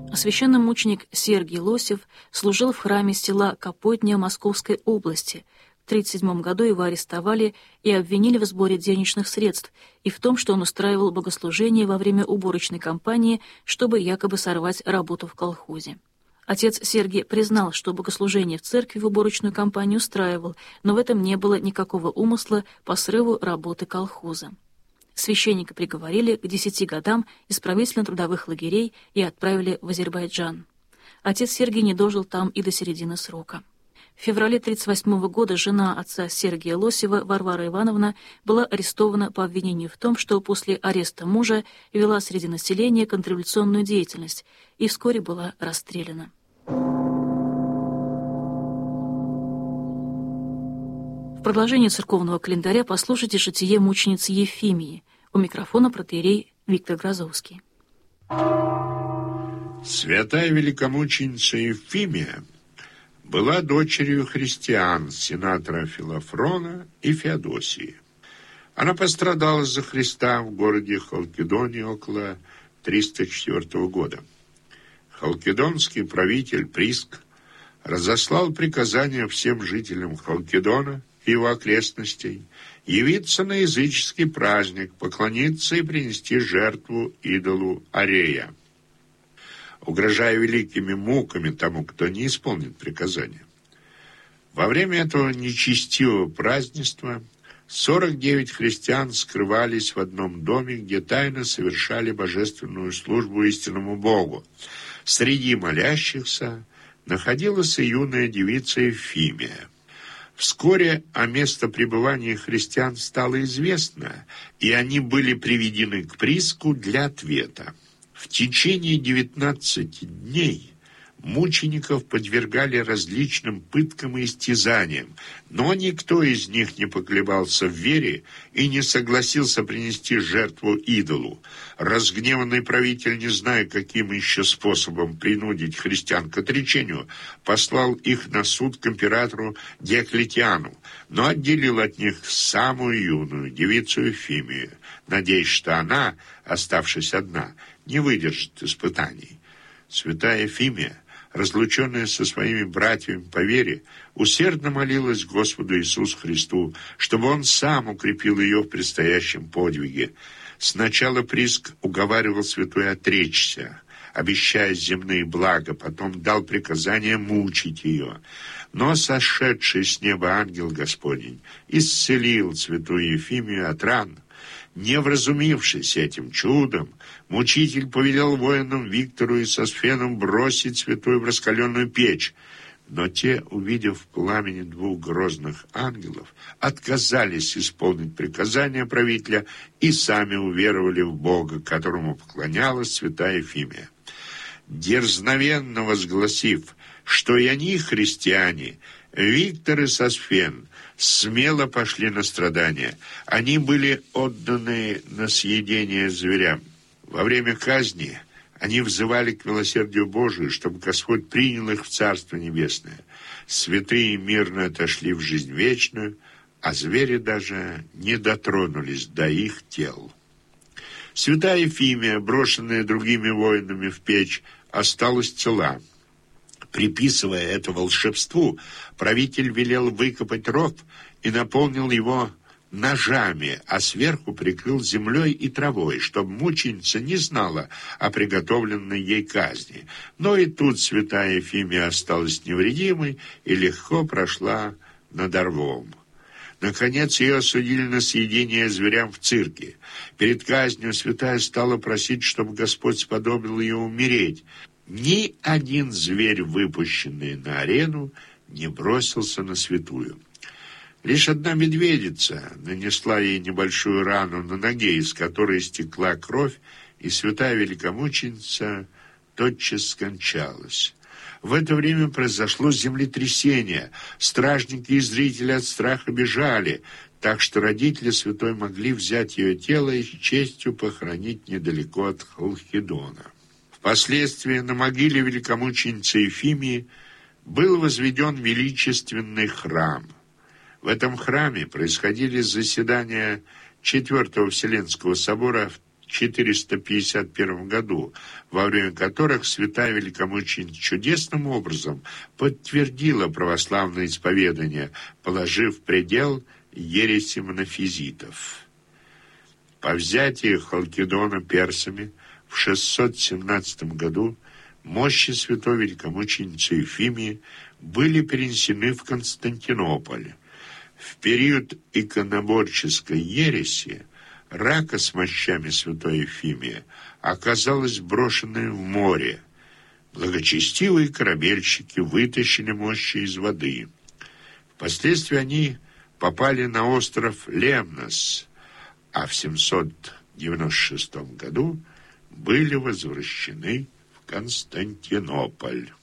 Священномученик Сергий Лосев служил в храме села Капотня Московской области. В 1937 году его арестовали и обвинили в сборе денежных средств и в том, что он устраивал богослужение во время уборочной кампании, чтобы якобы сорвать работу в колхозе. Отец Сергий признал, что богослужение в церкви в уборочную кампанию устраивал, но в этом не было никакого умысла по срыву работы колхоза. Священника приговорили к 10 годам исправительно-трудовых лагерей и отправили в Азербайджан. Отец Сергий не дожил там и до середины срока. В феврале 1938 года жена отца Сергия Лосева, Варвара Ивановна, была арестована по обвинению в том, что после ареста мужа вела среди населения контрреволюционную деятельность и вскоре была расстреляна. В продолжение церковного календаря послушайте житие мученицы Ефимии. У микрофона протоиерей Виктор Грозовский. Святая великомученица Ефимия была дочерью христиан, сенатора Филофрона и Феодосии. Она пострадала за Христа в городе Халкидоне около 304 года. Халкидонский правитель Приск разослал приказание всем жителям Халкидона и его окрестностей явиться на языческий праздник, поклониться и принести жертву идолу Арея, угрожая великими муками тому, кто не исполнит приказания. Во время этого нечестивого празднества 49 христиан скрывались в одном доме, где тайно совершали божественную службу истинному Богу. Среди молящихся находилась и юная девица Ефимия. Вскоре о местопребывании христиан стало известно, и они были приведены к Приску для ответа. В течение 19 дней мучеников подвергали различным пыткам и истязаниям, но никто из них не поколебался в вере и не согласился принести жертву идолу. Разгневанный правитель, не зная, каким еще способом принудить христиан к отречению, послал их на суд к императору Диоклетиану, но отделил от них самую юную девицу Ефимию, надеясь, что она, оставшись одна, не выдержит испытаний. Святая Ефимия, разлученная со своими братьями по вере, усердно молилась Господу Иисусу Христу, чтобы Он сам укрепил ее в предстоящем подвиге. Сначала Приск уговаривал святую отречься, обещая земные блага, потом дал приказание мучить ее. Но сошедший с неба ангел Господень исцелил святую Ефимию от ран. Не вразумившись этим чудом, мучитель повелел воинам Виктору и Сосфену бросить святую в раскаленную печь. Но те, увидев в пламени двух грозных ангелов, отказались исполнить приказание правителя и сами уверовали в Бога, которому поклонялась святая Ефимия. Дерзновенно возгласив, что и они христиане, Виктор и Сосфен смело пошли на страдания. Они были отданы на съедение зверям. Во время казни они взывали к милосердию Божию, чтобы Господь принял их в Царство Небесное. Святые мирно отошли в жизнь вечную, а звери даже не дотронулись до их тел. Святая Ефимия, брошенная другими воинами в печь, осталась цела. Приписывая это волшебству, правитель велел выкопать ров и наполнил его ножами, а сверху прикрыл землей и травой, чтобы мученица не знала о приготовленной ей казни. Но и тут святая Ефимия осталась невредимой и легко прошла над рвом. Наконец, ее осудили на съедение зверям в цирке. Перед казнью святая стала просить, чтобы Господь сподобил ее умереть. Ни один зверь, выпущенный на арену, не бросился на святую. Лишь одна медведица нанесла ей небольшую рану на ноге, из которой стекла кровь, и святая великомученица тотчас скончалась. В это время произошло землетрясение. Стражники и зрители от страха бежали, так что родители святой могли взять ее тело и с честью похоронить недалеко от Халкидона. Впоследствии на могиле великомученицы Ефимии был возведен величественный храм. В этом храме происходили заседания Четвертого Вселенского собора 451 году, во время которых святая великомученица чудесным образом подтвердила православное исповедание, положив предел ереси монофизитов. По взятии Халкидона персами в 617 году мощи святой великомученицы Ефимии были перенесены в Константинополь. В период иконоборческой ереси рака с мощами святой Ефимии оказалась брошенной в море. Благочестивые корабельщики вытащили мощи из воды. Впоследствии они попали на остров Лемнос, а в 796 году были возвращены в Константинополь.